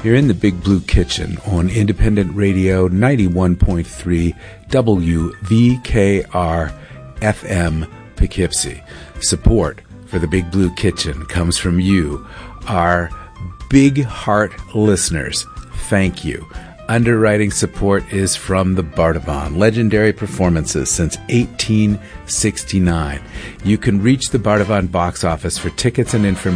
You're in the Big Blue Kitchen on Independent Radio 91.3 WVKR FM Poughkeepsie. Support for the Big Blue Kitchen comes from you, our big heart listeners. Thank you. Underwriting support is from the Bardavon, legendary performances since 1869. You can reach the Bardavon box office for tickets and information